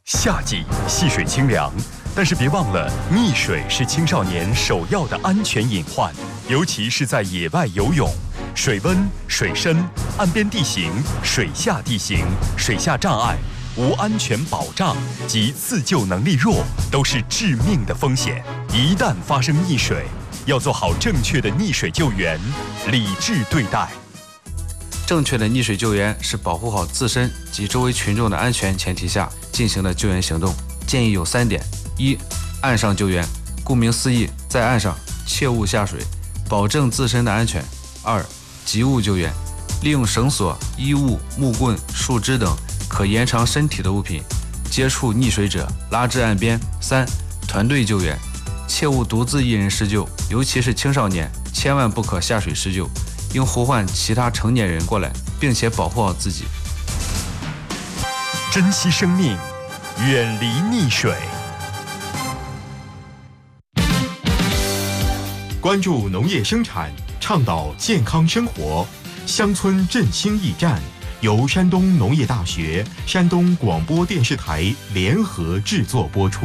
夏季戏水清凉，但是别忘了，溺水是青少年首要的安全隐患，尤其是在野外游泳。水温、水深、岸边地形、水下地形、水下障碍、无安全保障及自救能力弱，都是致命的风险。一旦发生溺水，要做好正确的溺水救援，理智对待。 正确的溺水救援是保护好自身及周围群众的安全前提下进行的救援行动，建议有3点：一、岸上救援，顾名思义，在岸上切勿下水，保证自身的安全；二、急物救援，利用绳索、衣物、木棍、树枝等可延长身体的物品接触溺水者，拉至岸边；三、团队救援，切勿独自一人施救，尤其是青少年，千万不可下水施救，应呼唤其他成年人过来，并且保护好自己。 珍惜生命，远离溺水。 关注农业生产，倡导健康生活。乡村振兴驿站由山东农业大学、山东广播电视台联合制作播出。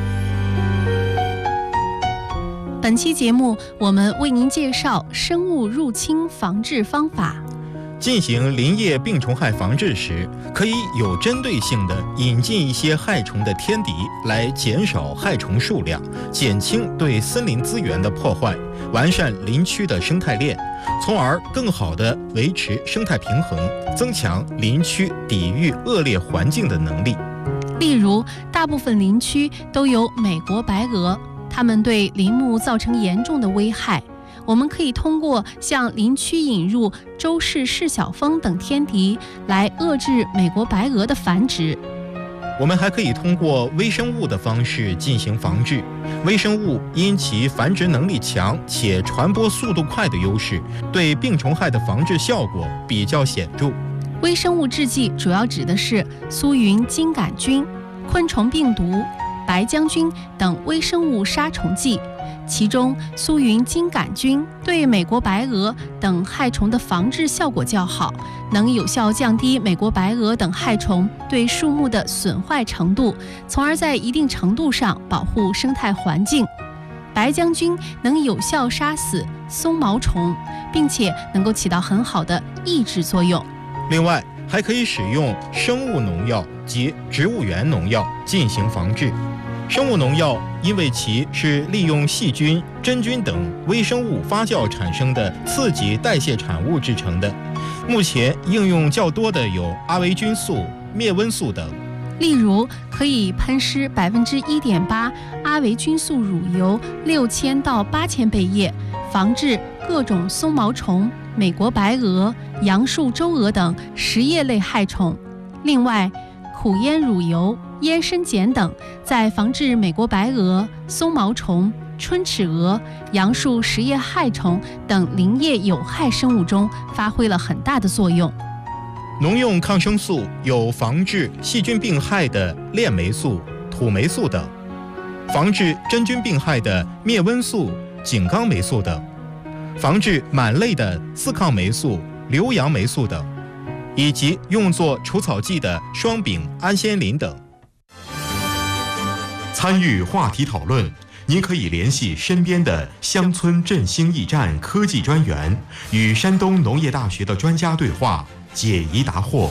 本期节目，我们为您介绍生物入侵防治方法。 进行林业病虫害防治时，可以有针对性地引进一些害虫的天敌，来减少害虫数量，减轻对森林资源的破坏，完善林区的生态链，从而更好地维持生态平衡，增强林区抵御恶劣环境的能力。 例如，大部分林区都有美国白蛾，它们对林木造成严重的危害。我们可以通过向林区引入周氏赤小蜂等天敌，来遏制美国白蛾的繁殖。 我们还可以通过微生物的方式进行防治。微生物因其繁殖能力强且传播速度快的优势，对病虫害的防治效果比较显著。 微生物制剂主要指的是苏云金杆菌、昆虫病毒、白浆菌等微生物杀虫剂。其中，苏云金杆菌对美国白蛾等害虫的防治效果较好，能有效降低美国白蛾等害虫对树木的损坏程度，从而在一定程度上保护生态环境。白浆菌能有效杀死松毛虫，并且能够起到很好的抑制作用。 另外，还可以使用生物农药及植物源农药进行防治。生物农药因为其是利用细菌、真菌等微生物发酵产生的刺激代谢产物制成的，目前应用较多的有阿维菌素、灭蚊素等。 例如，可以喷施1.8%阿维菌素乳油6000到8000倍液，防治各种松毛虫、美国白蛾、杨树周蛾等食叶类害虫。另外，苦烟乳油、烟参碱等在防治美国白蛾、松毛虫、春齿蛾、杨树食叶害虫等林业有害生物中发挥了很大的作用。 农用抗生素有防治细菌病害的链霉素、土霉素等，防治真菌病害的灭蚊素、井冈霉素等，防治螨类的四抗霉素、硫杨霉素等，以及用作除草剂的双丙氨酰磷等。 参与话题讨论，您可以联系身边的乡村振兴驿站科技专员，与山东农业大学的专家对话，解疑答惑。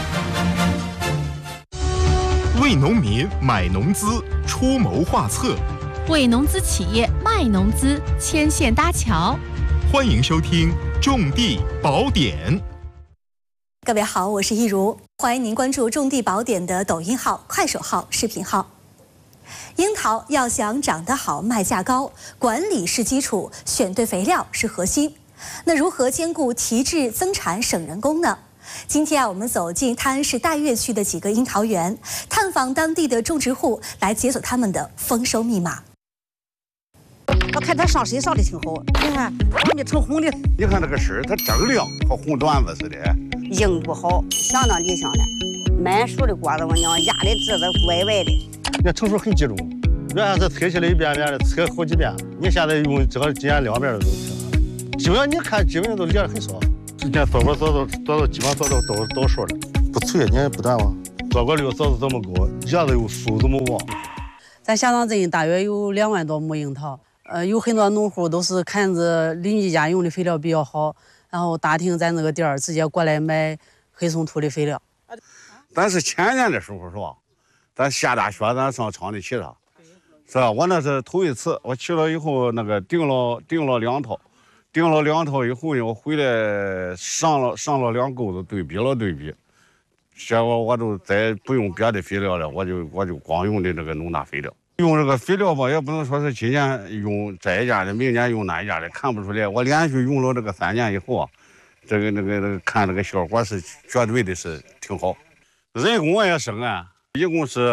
为农民买农资，出谋划策； 为农资企业卖农资，牵线搭桥。 欢迎收听《种地宝典》。 各位好，我是一如，欢迎您关注种地宝典的抖音号、快手号、视频号。樱桃要想长得好、卖价高，管理是基础，选对肥料是核心。那如何兼顾提质增产省人工呢？今天我们走进泰安市岱岳区的几个樱桃园，探访当地的种植户，来解锁他们的丰收密码。 我看它上色上的挺好，你看黄的成红的， 你看那个丝它锃亮，和红缎子似的。 硬不好，相当理想的。满熟的果子，我娘压的籽子歪歪的。 那成熟很集中，原来是拆起来一遍遍的拆好几遍，你现在用这个今年2遍的都拆，基本上你看基本上都裂得很少。之前做基本上做到都熟了，不脆你也不断吗？ 做过绿枣子这么高，叶子有树这么旺。 咱下场镇大约有2万多亩樱桃，有很多农户都是看着邻居家用的肥料比较好，然后打听咱这个店儿，直接过来买黑松土的肥料。 但是前年的时候是吧，咱下大雪，咱上厂里去它，是吧？我那是头一次，我去了以后那个订了2套，订了2套以后呢，我回来上了2钩子对比，结果我就再不用别的肥料了，我就光用的这个农大肥料。用这个肥料吧，也不能说是今年用这一家的，明年用哪一家的，看不出来。我连续用了这个3年以后啊，这个看这个效果是绝对的是挺好。人工也省啊，一共是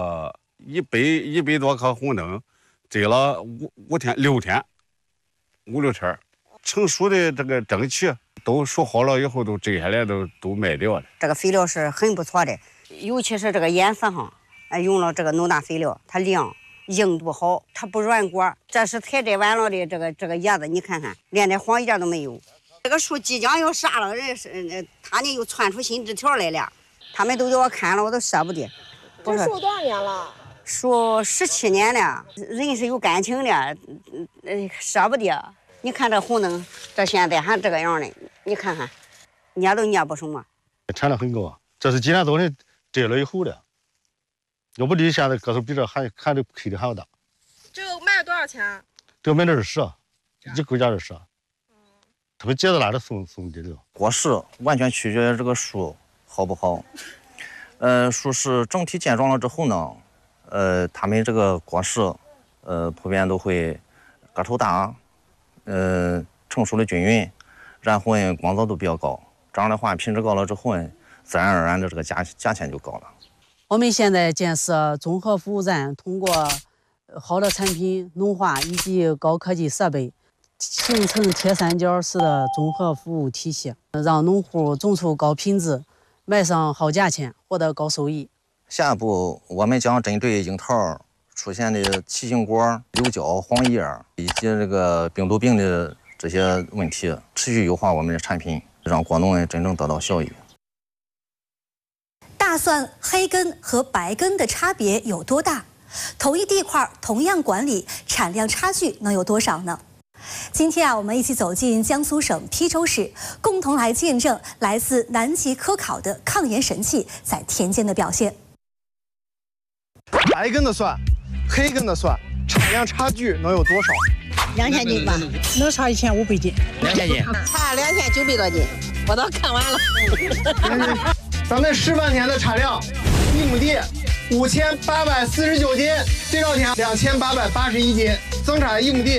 100多颗红灯，摘了5天6天，5、6天，成熟的这个蒸汽都熟好了以后，都摘下来都卖掉了。 这个肥料是很不错的，尤其是这个颜色上，用了这个农大肥料，它亮硬度好，它不软果。这是采摘完了的这个叶子，你看看，连点黄一点都没有。这个树即将要杀了，它呢又窜出新枝条来了。他们都叫我看了，我都舍不得。 这树多少年了？ 树17年了，人是有感情的，舍不得。你看这红灯，这现在还这个样的，你看看，捏都捏不什么。 产量很高啊，这是今年早晨摘了以后的，要不你现在个头比这还的亏的还要大。 这个卖了多少钱？ 这个卖的20，一钩价20。特别结子拉着送的这个。 果实完全取决于这个树好不好。树实整体健壮了之后呢，它们这个果实，普遍都会个头大，成熟的均匀，然后呢光泽度比较高。这样的话，品质高了之后呢，自然而然的这个价钱就高了。 我们现在建设综合服务站，通过好的产品、农化以及高科技设备，形成铁三角式的综合服务体系，让农户种出高品质，卖上好价钱，获得高收益。 下一步，我们将针对樱桃出现的奇形果、瘤角、黄叶以及这个病毒病的这些问题，持续优化我们的产品，让果农真正得到效益。 大蒜黑根和白根的差别有多大？同一地块，同样管理，产量差距能有多少呢？今天我们一起走进江苏省邳州市，共同来见证来自南极科考的抗盐神器在田间的表现。 白根的蒜，黑根的蒜，产量差距能有多少 ？2000斤吧， 能差1500斤。 2000斤，差2900多斤，我都看完了。 咱们示范田的产量，1亩地5849斤，对照田2881斤，增产1亩地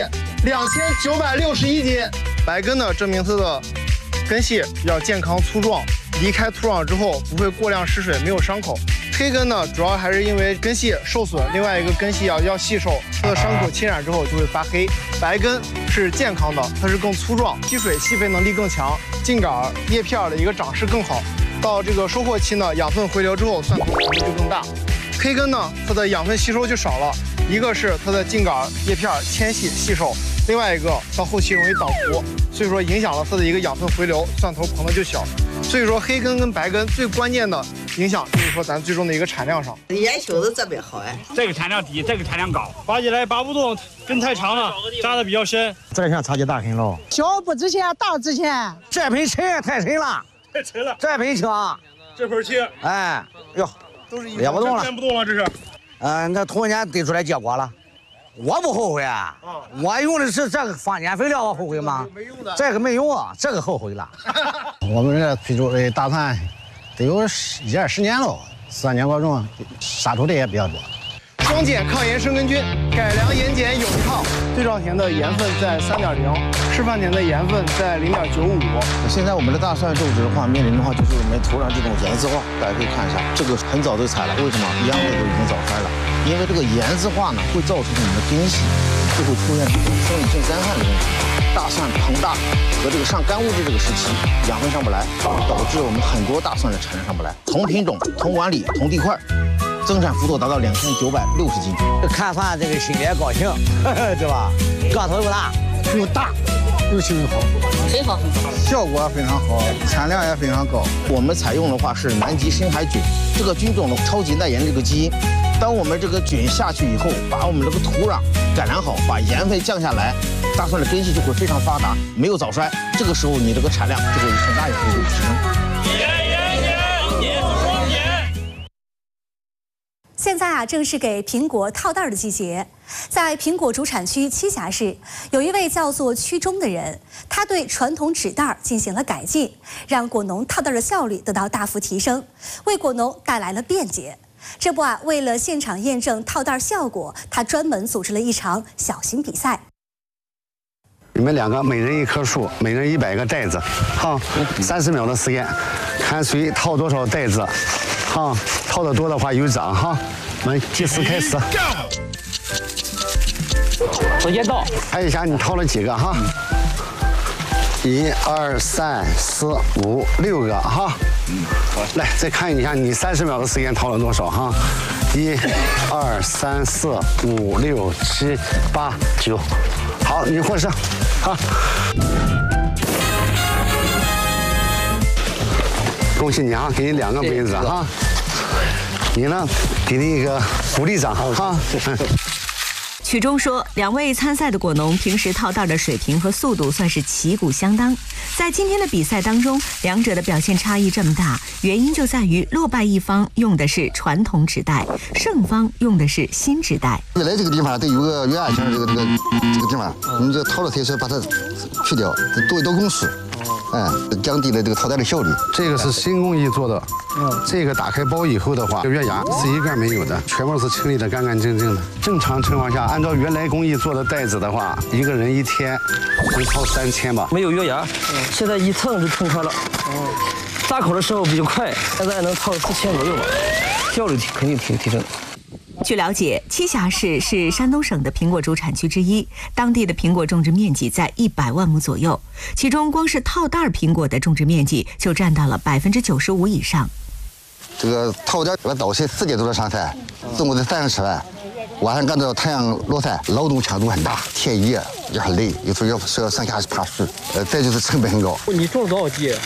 2961斤。白根呢，这名字的根系比较健康粗壮，离开土壤之后不会过量失水，没有伤口。黑根呢，主要还是因为根系受损，另外一个根系要细瘦，它的伤口侵染之后就会发黑。白根是健康的，它是更粗壮，吸水吸肥能力更强，茎秆叶片的一个长势更好。到这个收获期呢，养分回流之后，蒜头能力就更大。黑根呢，它的养分吸收就少了，一个是它的茎秆叶片纤细细瘦，另外一个到后期容易倒伏，所以说影响了它的一个养分回流，蒜头膨的就小。所以说黑根跟白根最关键的影响就是说咱最终的一个产量上。 烟球子这边好哎， 这个产量低，这个产量高，拔起来拔不动，根太长了，扎的比较深。 这下差距大很了， 小不值钱，大值钱。 这盆沉也太沉了， 太沉了。 这盆轻， 这盆轻。 哎，哟， 都是也不动了， 真不动了，这是。 那头一年得出来结果了，我不后悔啊。我用的是这个放碱肥料，我后悔吗？没用的，这个没用啊，这个后悔了。我们这邳州的大蒜得有10年了，3年多种，杀出的也比较多。 双碱抗盐生根菌，改良盐碱有抗。对照田的盐分在3.0，示范田的盐分在0.95。 现在我们的大蒜种植的话，面临的话就是我们土壤这种盐渍化，大家可以看一下，这个很早就采了，为什么？秧子都已经早开了，因为这个盐渍化呢，会造成我们的根系就会出现这种生理性干旱的问题。大蒜膨大和这个上干物质这个时期，养分上不来，导致我们很多大蒜的产量上不来。同品种、同管理、同地块。增产幅度达到2960斤，看饭这个心里也高兴，对吧？个头又大， 又大， 尤其好， 很好， 效果非常好，产量也非常高。我们采用的话是南极深海菌，这个菌种的超级耐盐这个基因。当我们这个菌下去以后，把我们这个土壤改良好，把盐分降下来，大蒜的根系就会非常发达，没有早衰。这个时候你这个产量就会很大一幅度提升。 现在正是给苹果套袋的季节，在苹果主产区栖霞市，有一位叫做曲中的人，他对传统纸袋进行了改进，让果农套袋的效率得到大幅提升，为果农带来了便捷。这不为了现场验证套袋效果，他专门组织了一场小型比赛。 你们2个每人1棵树，每人100个袋子，哈，30秒的时间，看谁套多少袋子，哈，套的多的话有奖哈。我们计时开始。 时间到。 看一下你套了几个哈？1、2、3、4、5、6个哈。来，再看一下你30秒的时间套了多少哈？1、2、3、4、5、6、7、8、9。好，你获胜，好。恭喜你啊，给你2个杯子哈。你呢，给你一个鼓励掌哈。 曲中说，2位参赛的果农平时套袋的水平和速度算是旗鼓相当，在今天的比赛当中，2者的表现差异这么大，原因就在于落败一方用的是传统纸袋，胜方用的是新纸袋。 原来这个地方得有个圆压型这个地方，你这套了铁丝把它去掉，多一道工序。降低了这个套袋的效率。 这个是新工艺做的，这个打开包以后的话，月牙是一个没有的，全部是清理的干干净净的。正常情况下，按照原来工艺做的袋子的话，一个人1天能套3000吧。 没有月牙，现在一蹭就蹭开了。扎口的时候比较快，现在能套4000左右吧，效率肯定提升。 据了解，栖霞市是山东省的苹果主产区之一，当地的苹果种植面积在100万亩左右，其中光是套袋苹果的种植面积就占到了95%以上。 这个套袋早晨4点多上山，中午在山上吃饭，晚上干到太阳落山，劳动强度很大，天一夜也很累，有时候要上下爬树，再就是成本很高。 你种了多少地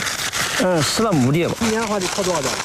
？10万亩地吧。 1年的话得套多少袋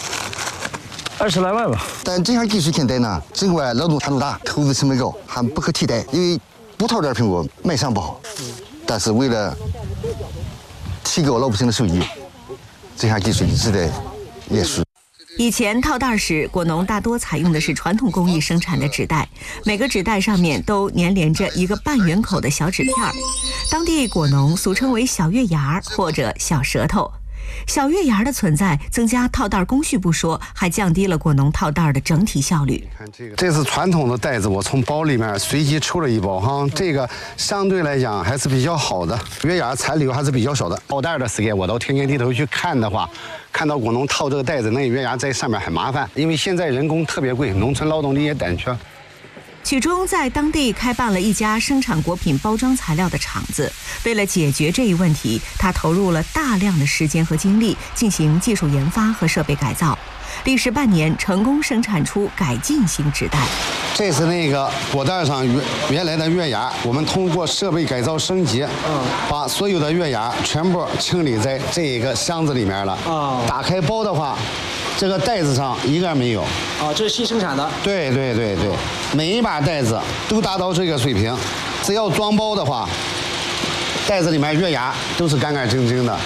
？20来万吧。但这项技术现在呢，尽管劳动强度大，投资成本高，还不可替代。因为不套袋苹果卖相不好，但是为了提高老百姓的收益，这项技术一直在延续。 以前套袋时，果农大多采用的是传统工艺生产的纸袋，每个纸袋上面都粘连着一个半圆口的小纸片，当地果农俗称为小月牙或者小舌头。小月牙的存在增加套袋工序不说，还降低了果农套袋的整体效率。 这是传统的袋子，我从包里面随机抽了一包哈，这个相对来讲还是比较好的，月牙残留还是比较少的。套袋的时间我到天津地头去看的话，看到果农套这个袋子，那月牙在上面很麻烦，因为现在人工特别贵，农村劳动力也短缺。 曲中在当地开办了一家生产果品包装材料的厂子，为了解决这一问题，他投入了大量的时间和精力进行技术研发和设备改造，历时半年成功生产出改进型纸袋。 这是那个果袋上原来的月牙，我们通过设备改造升级，把所有的月牙全部清理在这个箱子里面了。打开包的话，这个袋子上一个没有。 这是新生产的。 对，每一把袋子都达到这个水平，只要装包的话，袋子里面月牙都是干干净净的。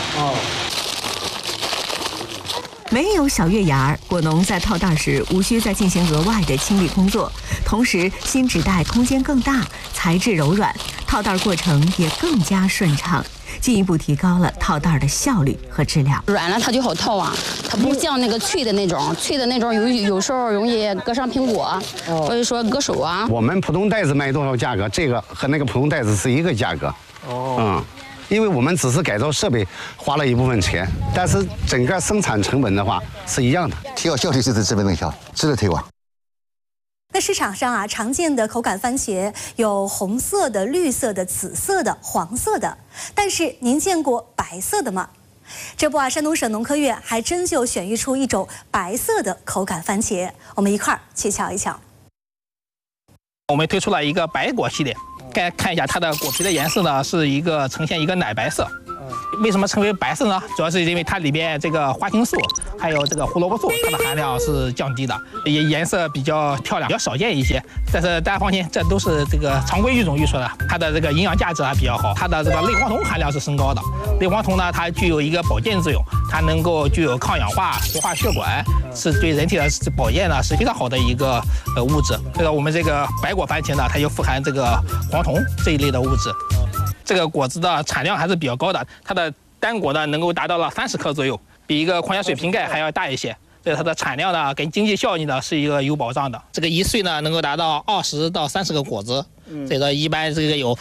没有小月牙，果农在套袋时无需再进行额外的清理工作，同时新纸袋空间更大，材质柔软，套袋过程也更加顺畅，进一步提高了套袋的效率和质量。 软了它就好套啊，它不像那个脆的那种有时候容易割伤苹果，或者说割手啊。 我们普通袋子卖多少价格，这个和那个普通袋子是一个价格。因为我们只是改造设备花了一部分钱，但是整个生产成本的话是一样的。 提高效率就是资本增效，值得推广。 那市场上常见的口感番茄有红色的、绿色的、紫色的、黄色的，但是您见过白色的吗？这不山东省农科院还真就选育出一种白色的口感番茄，我们一块儿去瞧一瞧。 我们推出了一个白果系列， 该看一下它的果皮的颜色呢，是一个呈现一个奶白色。为什么称为白色呢？主要是因为它里边这个花青素还有这个胡萝卜素，它的含量是降低的，颜色比较漂亮，比较少见一些。但是大家放心，这都是这个常规育种育出的，它的这个营养价值还比较好。它的这个类黄酮含量是升高的。类黄酮呢，它具有一个保健作用，它能够具有抗氧化、活化血管，是对人体的保健呢是非常好的一个物质。这个我们这个白果番茄呢，它就富含这个黄酮这一类的物质。这个果子的产量还是比较高的，它的单果呢能够达到了30克左右，比一个矿泉水瓶盖还要大一些。所以它的产量呢跟经济效益呢是一个有保障的。这个1岁呢能够达到20到30个果子，这个一般这个有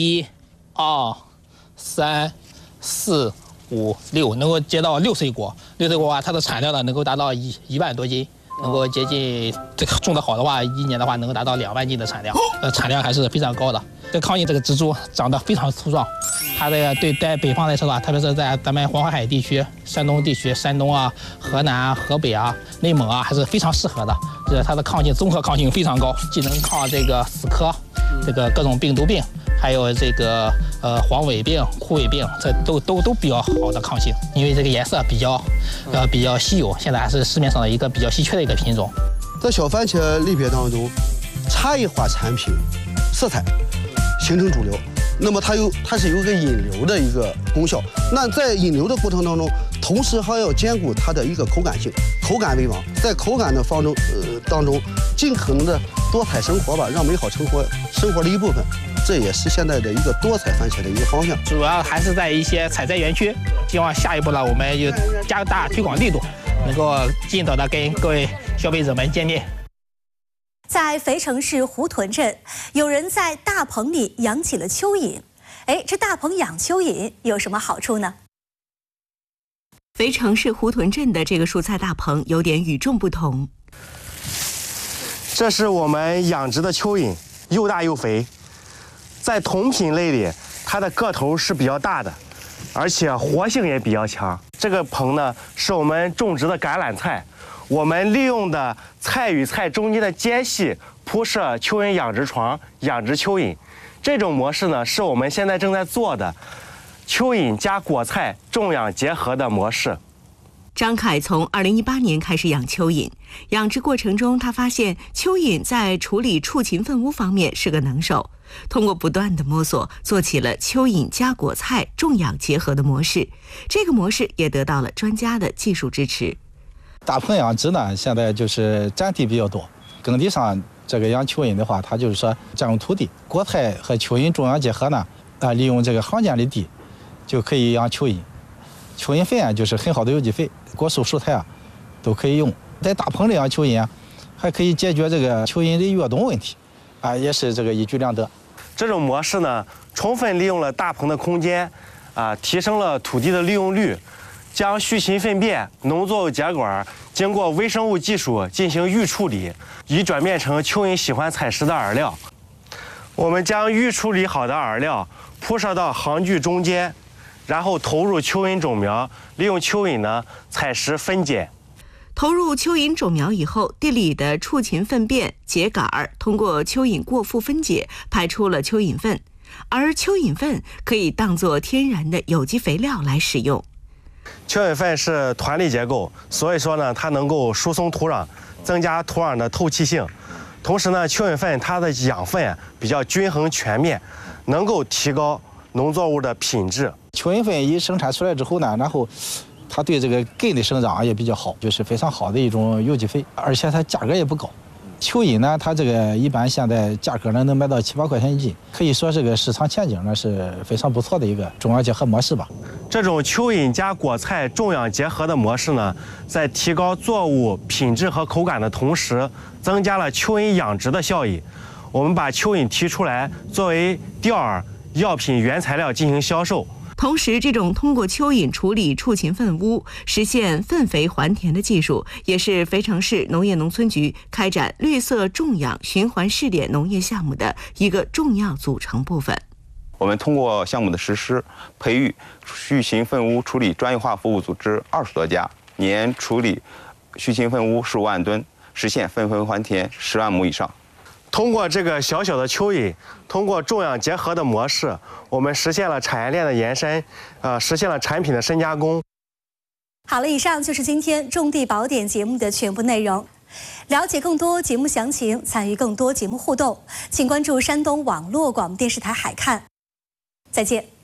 1、2、3、4、5、6，能够结到6岁果。6岁果啊，它的产量呢能够达到1万多斤。能够接近这个种得好的话，1年的话能够达到2万斤的产量，产量还是非常高的。这康印这个植株长得非常粗壮，它这个对在北方来说啊，特别是在咱们黄淮海地区、山东地区、山东啊、河南啊、河北啊、内蒙啊，还是非常适合的。这它的抗性综合抗性非常高，既能抗这个死磕，这个各种病毒病，还有这个黄尾病、枯萎病，这都比较好的抗性。因为这个颜色比较稀有，现在还是市面上的一个比较稀缺的一个品种。 在小番茄类别当中，差异化产品色彩形成主流，那么它是有一个引流的一个功效。那在引流的过程当中，同时还要兼顾它的一个口感性，口感为王，在口感的当中，尽可能的多彩生活吧，让美好生活的一部分。这也是现在的一个多彩番茄的一个方向。 主要还是在一些采摘园区，希望下一步呢，我们就加大推广力度，能够尽早的跟各位消费者们见面。 在肥城市胡屯镇，有人在大棚里养起了蚯蚓。这大棚养蚯蚓有什么好处呢？ 肥城市胡屯镇的这个蔬菜大棚有点与众不同。 这是我们养殖的蚯蚓，又大又肥。在同品类里，它的个头是比较大的，而且活性也比较强。这个棚呢，是我们种植的橄榄菜，我们利用的菜与菜中间的间隙铺设蚯蚓养殖床，养殖蚯蚓。这种模式呢，是我们现在正在做的蚯蚓加果菜种养结合的模式。 张凯从2018年开始养蚯蚓，养殖过程中，他发现蚯蚓在处理畜禽粪污方面是个能手。通过不断的摸索，做起了蚯蚓加果菜种养结合的模式。这个模式也得到了专家的技术支持。 大棚养殖呢，现在就是占地比较多，耕地上这个养蚯蚓的话，它就是说占用土地。果菜和蚯蚓种养结合呢，利用这个行间的地就可以养蚯蚓。蚯蚓粪就是很好的有机肥，果蔬蔬菜都可以用。在大棚里养蚯蚓还可以解决这个蚯蚓的越冬问题，也是这个一举两得。 这种模式呢，充分利用了大棚的空间，提升了土地的利用率，将畜禽粪便、农作物秸秆经过微生物技术进行预处理，以转变成蚯蚓喜欢采食的饵料。我们将预处理好的饵料铺设到行距中间，然后投入蚯蚓种苗，利用蚯蚓呢采食分解。 投入蚯蚓种苗以后，地里的畜禽粪便、秸秆通过蚯蚓过腹分解，排出了蚯蚓粪，而蚯蚓粪可以当作天然的有机肥料来使用。 蚯蚓粪是团粒结构，所以说呢，它能够疏松土壤，增加土壤的透气性。同时呢，蚯蚓粪它的养分比较均衡全面，能够提高农作物的品质。 蚯蚓粪一生产出来之后呢，然后它对这个根的生长也比较好，就是非常好的一种有机肥，而且它价格也不高。蚯蚓呢，它这个一般现在价格呢能卖到7、8块钱一斤，可以说这个市场前景呢是非常不错的一个种养结合模式吧。 这种蚯蚓加果菜种养结合的模式呢，在提高作物品质和口感的同时，增加了蚯蚓养殖的效益。我们把蚯蚓提出来作为钓饵、药品原材料进行销售。 同时，这种通过蚯蚓处理畜禽粪污，实现粪肥还田的技术，也是肥城市农业农村局开展绿色种养循环试点农业项目的一个重要组成部分。 我们通过项目的实施，培育畜禽粪污处理专业化服务组织20多家，年处理畜禽粪污15万吨，实现粪肥还田10万亩以上。 通过这个小小的蚯蚓，通过种养结合的模式，我们实现了产业链的延伸，实现了产品的深加工。 好了，以上就是今天种地宝典节目的全部内容。了解更多节目详情，参与更多节目互动，请关注山东网络广播电视台海看。再见。